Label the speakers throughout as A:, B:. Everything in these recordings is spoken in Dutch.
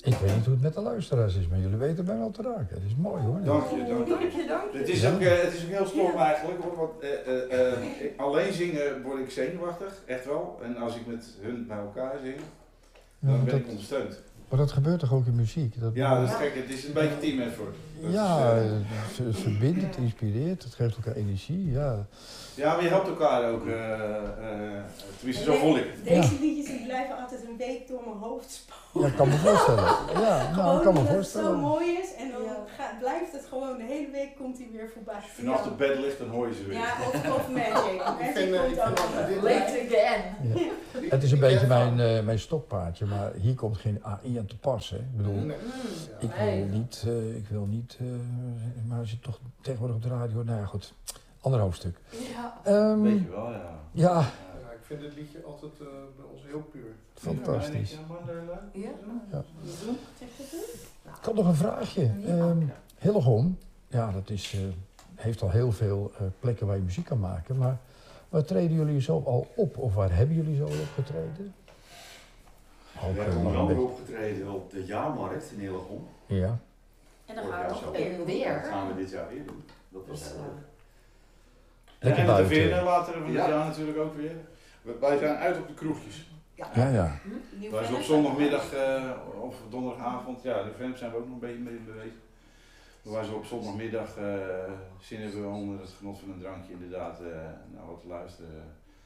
A: Ik weet niet hoe het met de luisteraars is, maar jullie weten mij wel te raken. Het is mooi hoor.
B: Dank je. Het is ook heel stom eigenlijk hoor, want alleen zingen word ik zenuwachtig, echt wel. En als ik met hun bij elkaar zing, dan ben ik ondersteund.
A: Maar dat gebeurt toch ook in muziek?
B: Ja, dat is gek. Het is een beetje team effort.
A: Ja, het verbindt, het inspireert, het geeft elkaar energie, ja.
B: Ja, maar je helpt elkaar ook. Tenminste, zo voel ik.
C: Deze liedjes die blijven altijd een week door mijn hoofd spoken.
A: Ja, ik kan me voorstellen. Ja, nou, ik kan me
C: dat
A: voorstellen.
C: het zo mooi is en dan blijft het gewoon, de hele week komt hij weer voorbij.
B: Als je vanaf het bed ligt, dan hoor je ze weer.
C: Ja, of Magic. Magic komt ook altijd.
D: Late again.
A: Ja. Het is een beetje mijn stokpaardje, maar hier komt geen AI aan te passen. Ik bedoel, ik wil niet, maar als je toch tegenwoordig op de radio hoort, nou ja goed, ander hoofdstuk.
D: Ja.
B: Weet je wel, ja.
A: Ja.
E: Ik vind dit liedje altijd bij ons heel puur.
A: Fantastisch.
D: Ja.
A: Ja.
C: Zeg je het?
A: Ik had nog een vraagje. Hillegom, ja, dat heeft al heel veel plekken waar je muziek kan maken, maar waar treden jullie zo al op? Of waar hebben jullie zo opgetreden?
F: We hebben onder andere opgetreden op de jaarmarkt in Hillegom.
A: Ja.
D: En dan gaan we nog weer.
F: Dat gaan we dit jaar weer doen. Dat was heel leuk.
A: Lekker
B: en met de
A: buiten.
B: Veernen later van dit jaar natuurlijk ook weer. Wij zijn uit op de kroegjes.
A: Ja.
B: Wij zijn op zondagmiddag of donderdagavond, ja, de Vamp zijn we ook nog een beetje mee bezig. Waar ze op zondagmiddag zin hebben onder het genot van een drankje inderdaad naar wat te luisteren.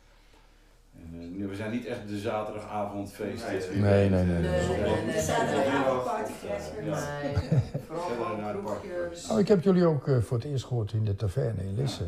B: En, we zijn niet echt de zaterdagavondfeest.
A: Nee.
C: De zaterdagavond partyclash.
D: Vooral naar kroegjes.
A: Nou, ik heb jullie ook voor het eerst gehoord in de taverne in Lisse.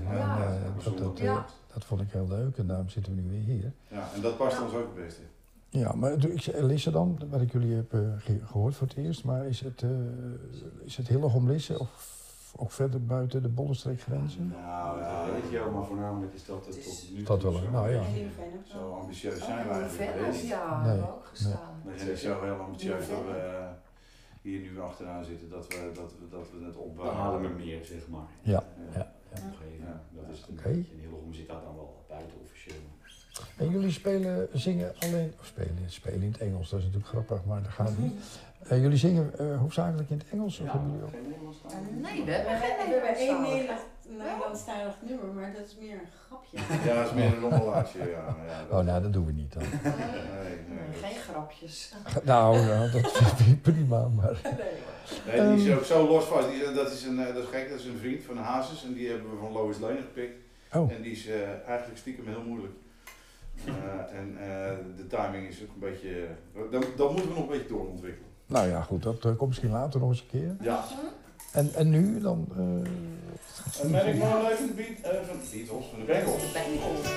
A: Dat vond ik heel leuk en daarom zitten we nu weer hier.
B: Ja, en dat past ons ook het beste.
A: Ja, maar Lisse dan, wat ik jullie heb gehoord voor het eerst, maar is het Hillegom Lisse of ook verder buiten de Bollenstreekgrenzen?
F: Nou, weet je wel, maar voornamelijk is dat het tot nu
A: Dat
F: toe
A: wel,
F: zo.
A: nou ja.
B: Zo ambitieus zijn wij eigenlijk
D: Vennis,
B: geweest.
D: ja,
A: Nee,
D: hebben we ook gestaan.
B: We zijn niet zo heel ambitieus dat we hier nu achteraan zitten, dat we het opbouwen.
F: We halen we meer, zeg maar.
A: Ja.
F: Omgeving. Dat is het.
A: Oké.
F: In Hillegom zit dat dan wel buiten officieel.
A: En jullie zingen alleen, of spelen in het Engels, dat is natuurlijk grappig, maar dat gaat niet. Jullie zingen hoofdzakelijk in het Engels? Of hebben jullie ook?
F: Geen Nederlands staan?
D: Nee, we hebben geen
C: We hebben één
D: Nederlandstalig.
C: Nederlandstalig nummer, maar dat is meer een grapje.
B: Ja, dat is meer een rommelaartje, ja.
A: Oh, nou, dat doen we niet dan.
B: Nee.
D: Geen grapjes.
A: Nou, dat vind ik prima, maar...
B: Nee, die is ook zo los vast. Dat is gek, dat is een vriend van Hazes en die hebben we van Lois Lane gepikt.
A: Oh.
B: En die is eigenlijk stiekem heel moeilijk. En de timing is ook een beetje... Dat moeten we nog een beetje doorontwikkelen.
A: Nou ja, goed, dat komt misschien later nog eens een keer.
B: Ja.
A: En nu dan?
B: En ben ik nog even de beat van de Beatles, van de Bengals.